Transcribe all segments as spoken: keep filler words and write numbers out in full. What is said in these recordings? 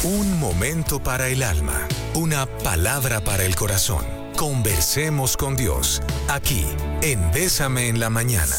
Un momento para el alma, una palabra para el corazón. Conversemos con Dios, aquí, en Bésame en la Mañana.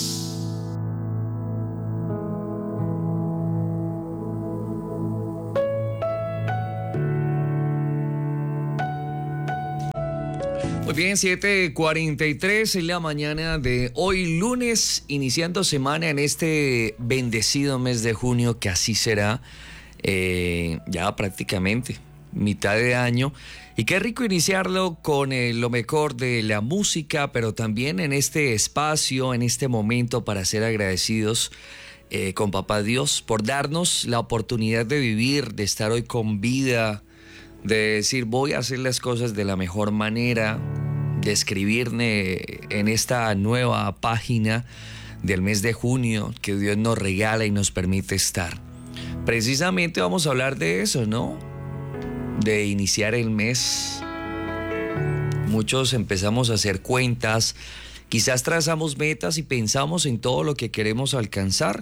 Muy bien, siete cuarenta y tres en la mañana de hoy lunes, iniciando semana en este bendecido mes de junio, que así será eh, ya prácticamente mitad de año. Y qué rico iniciarlo con eh, lo mejor de la música, pero también en este espacio, en este momento para ser agradecidos eh, con Papá Dios por darnos la oportunidad de vivir, de estar hoy con vida, de decir voy a hacer las cosas de la mejor manera, de escribirme en esta nueva página del mes de junio que Dios nos regala y nos permite estar. Precisamente vamos a hablar de eso, ¿no? De iniciar el mes. Muchos empezamos a hacer cuentas, quizás trazamos metas y pensamos en todo lo que queremos alcanzar.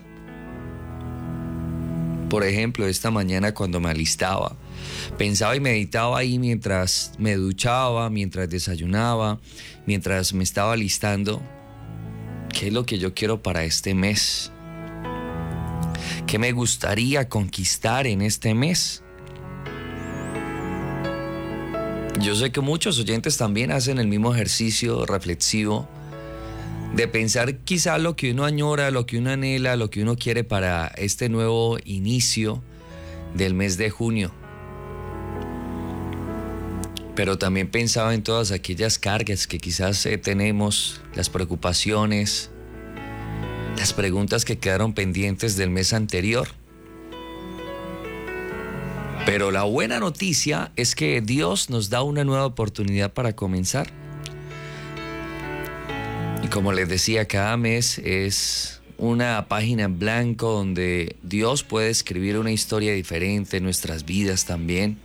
Por ejemplo, esta mañana cuando me alistaba, pensaba y meditaba ahí mientras me duchaba, mientras desayunaba, mientras me estaba alistando. ¿Qué es lo que yo quiero para este mes? ¿Qué me gustaría conquistar en este mes? Yo sé que muchos oyentes también hacen el mismo ejercicio reflexivo de pensar quizá lo que uno añora, lo que uno anhela, lo que uno quiere para este nuevo inicio del mes de junio. Pero también pensaba en todas aquellas cargas que quizás eh, tenemos, las preocupaciones, las preguntas que quedaron pendientes del mes anterior. Pero la buena noticia es que Dios nos da una nueva oportunidad para comenzar. Y como les decía, cada mes es una página en blanco donde Dios puede escribir una historia diferente en nuestras vidas también.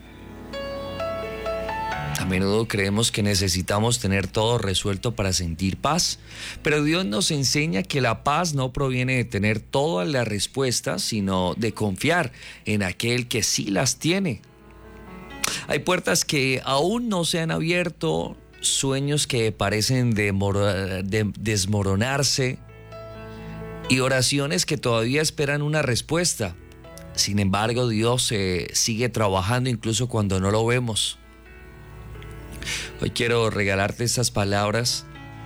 A menudo creemos que necesitamos tener todo resuelto para sentir paz, pero Dios nos enseña que la paz no proviene de tener todas las respuestas, sino de confiar en aquel que sí las tiene. Hay puertas que aún no se han abierto, sueños que parecen demor- de- desmoronarse y oraciones que todavía esperan una respuesta. Sin embargo, Dios eh, sigue trabajando incluso cuando no lo vemos. Hoy quiero regalarte estas palabras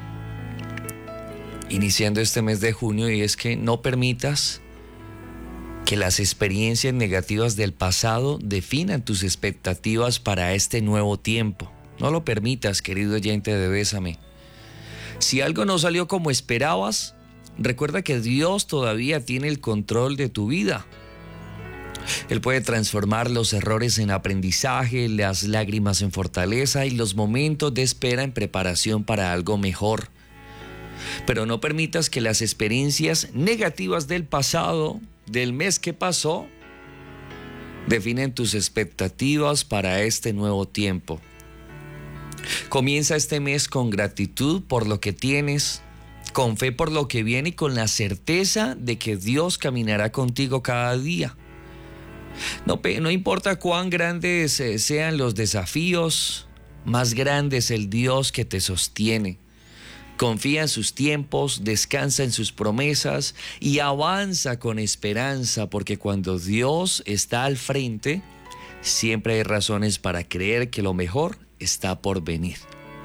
iniciando este mes de junio, y es que no permitas que las experiencias negativas del pasado definan tus expectativas para este nuevo tiempo. No lo permitas, querido oyente de Bésame. Si algo no salió como esperabas, recuerda que Dios todavía tiene el control de tu vida. Él puede transformar los errores en aprendizaje, las lágrimas en fortaleza y los momentos de espera en preparación para algo mejor. Pero no permitas que las experiencias negativas del pasado, del mes que pasó, definen tus expectativas para este nuevo tiempo. Comienza este mes con gratitud por lo que tienes, con fe por lo que viene y con la certeza de que Dios caminará contigo cada día. No, no importa cuán grandes eh, sean los desafíos, más grande es el Dios que te sostiene. Confía en sus tiempos, descansa en sus promesas y avanza con esperanza, porque cuando Dios está al frente, siempre hay razones para creer que lo mejor está por venir.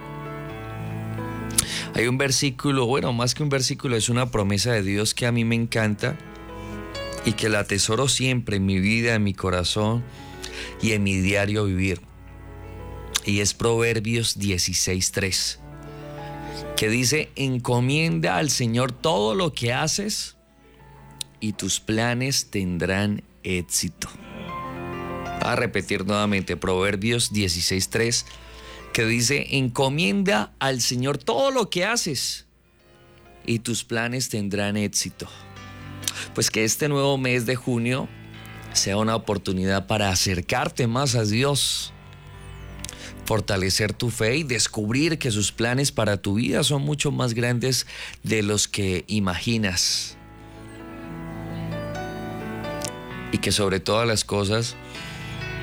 Hay un versículo, bueno, más que un versículo, es una promesa de Dios que a mí me encanta y que la atesoro siempre en mi vida, en mi corazón y en mi diario vivir. Y es Proverbios dieciséis tres, que dice: encomienda al Señor todo lo que haces y tus planes tendrán éxito. Voy a repetir nuevamente Proverbios dieciséis tres, que dice: encomienda al Señor todo lo que haces y tus planes tendrán éxito. Pues que este nuevo mes de junio sea una oportunidad para acercarte más a Dios, fortalecer tu fe y descubrir que sus planes para tu vida son mucho más grandes de los que imaginas. Y que sobre todas las cosas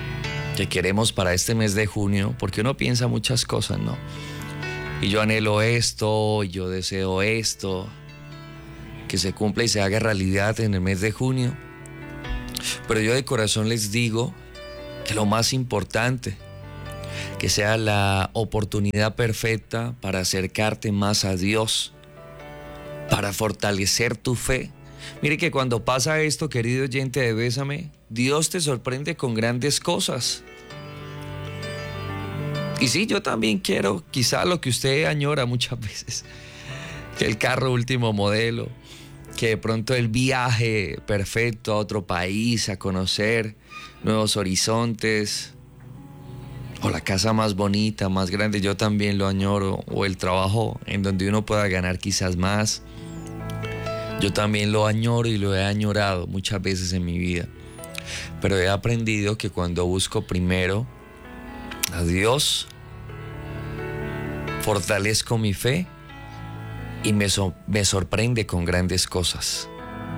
que queremos para este mes de junio, porque uno piensa muchas cosas, ¿no? Y yo anhelo esto, y yo deseo esto, que se cumpla y se haga realidad en el mes de junio. Pero yo de corazón les digo que lo más importante, que sea la oportunidad perfecta para acercarte más a Dios, para fortalecer tu fe. Mire que cuando pasa esto, querido oyente de Bésame, Dios te sorprende con grandes cosas. Y sí, yo también quiero quizá lo que usted añora muchas veces, que el carro último modelo, que de pronto el viaje perfecto a otro país, a conocer nuevos horizontes, o la casa más bonita, más grande, yo también lo añoro, o el trabajo en donde uno pueda ganar quizás más. Yo también lo añoro y lo he añorado muchas veces en mi vida. Pero he aprendido que cuando busco primero a Dios, fortalezco mi fe y me, so, me sorprende con grandes cosas.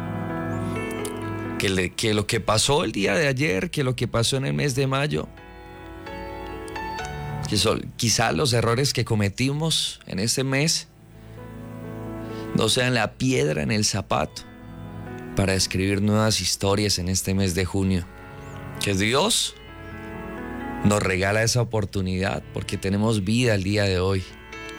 Que, le, que lo que pasó el día de ayer, que lo que pasó en el mes de mayo, que son, quizá los errores que cometimos en este mes no sean la piedra en el zapato para escribir nuevas historias en este mes de junio. Que Dios nos regala esa oportunidad porque tenemos vida el día de hoy.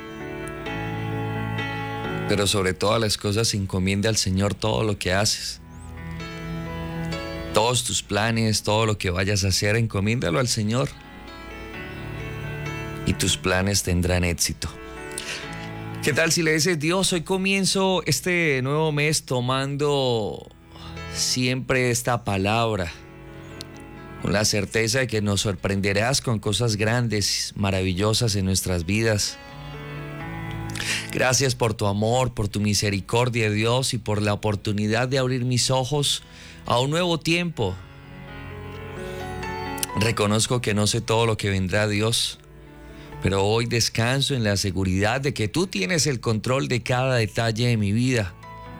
Pero sobre todas las cosas, encomienda al Señor todo lo que haces. Todos tus planes, todo lo que vayas a hacer, encomiéndalo al Señor. Y tus planes tendrán éxito. ¿Qué tal si le dices, Dios, hoy comienzo este nuevo mes tomando siempre esta palabra, con la certeza de que nos sorprenderás con cosas grandes, maravillosas en nuestras vidas? Gracias por tu amor, por tu misericordia, Dios, y por la oportunidad de abrir mis ojos a un nuevo tiempo. Reconozco que no sé todo lo que vendrá, Dios, pero hoy descanso en la seguridad de que tú tienes el control de cada detalle de mi vida.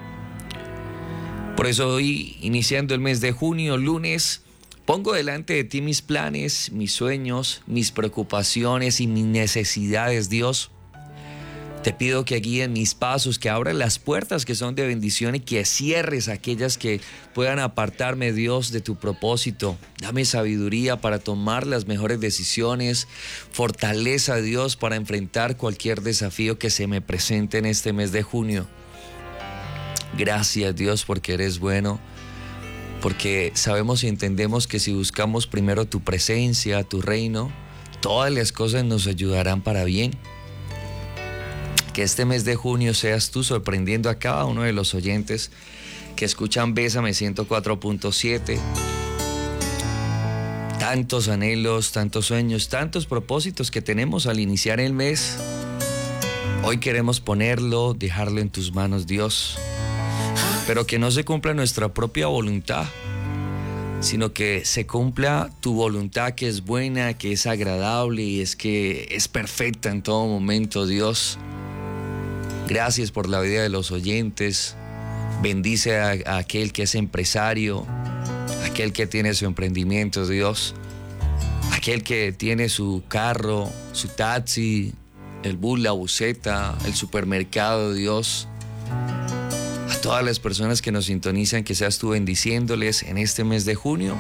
Por eso hoy, iniciando el mes de junio, lunes, pongo delante de ti mis planes, mis sueños, mis preocupaciones y mis necesidades, Dios. Te pido que guíen mis pasos, que abran las puertas que son de bendición y que cierres aquellas que puedan apartarme, Dios, de tu propósito. Dame sabiduría para tomar las mejores decisiones, fortaleza, Dios, para enfrentar cualquier desafío que se me presente en este mes de junio. Gracias, Dios, porque eres bueno, porque sabemos y entendemos que si buscamos primero tu presencia, tu reino, todas las cosas nos ayudarán para bien. Que este mes de junio seas tú sorprendiendo a cada uno de los oyentes que escuchan Bésame ciento cuatro punto siete. Tantos anhelos, tantos sueños, tantos propósitos que tenemos al iniciar el mes. Hoy queremos ponerlo, dejarlo en tus manos, Dios. Pero que no se cumpla nuestra propia voluntad, sino que se cumpla tu voluntad, que es buena, que es agradable y es que es perfecta en todo momento, Dios. Gracias por la vida de los oyentes. Bendice a, a aquel que es empresario, aquel que tiene su emprendimiento, Dios, aquel que tiene su carro, su taxi, el bus, la buseta, el supermercado, Dios. A todas las personas que nos sintonizan, que seas tú bendiciéndoles en este mes de junio,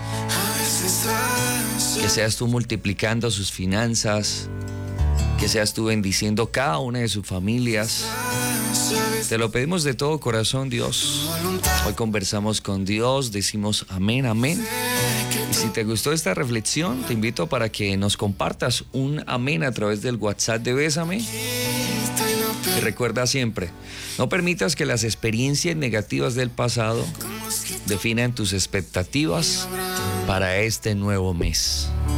que seas tú multiplicando sus finanzas, que seas tú bendiciendo cada una de sus familias. Te lo pedimos de todo corazón, Dios. Hoy conversamos con Dios, decimos amén, amén. Y si te gustó esta reflexión, te invito para que nos compartas un amén a través del WhatsApp de Bésame. Y recuerda siempre, no permitas que las experiencias negativas del pasado definan tus expectativas para este nuevo mes.